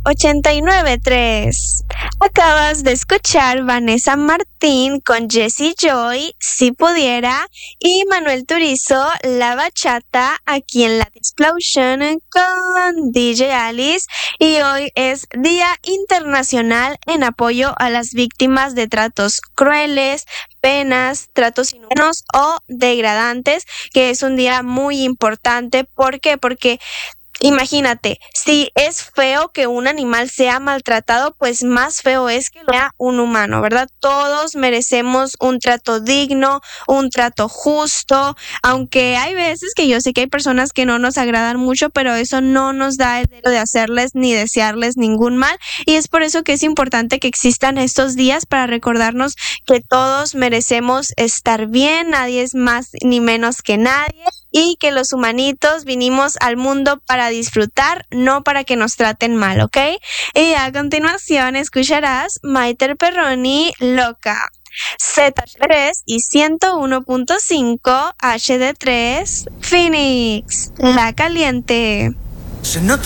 89.3. Acabas de escuchar Vanessa Martín con Jessie Joy, Si Pudiera, y Manuel Turizo, La Bachata, aquí en La Explosion con DJ Alice. Y hoy es Día Internacional en apoyo a las víctimas de tratos crueles, penas, tratos inhumanos o degradantes, que es un día muy importante. ¿Por qué? Porque imagínate, si es feo que un animal sea maltratado, pues más feo es que lo sea un humano, ¿verdad? Todos merecemos un trato digno, un trato justo, aunque hay veces que yo sé que hay personas que no nos agradan mucho, pero eso no nos da el derecho de hacerles ni desearles ningún mal, y es por eso que es importante que existan estos días para recordarnos que todos merecemos estar bien, nadie es más ni menos que nadie, y que los humanitos vinimos al mundo para disfrutar, no para que nos traten mal, ¿ok? Y a continuación escucharás Maiter Perroni, Loca. Z3 y 101.5 HD3 Phoenix, La Caliente. Se nota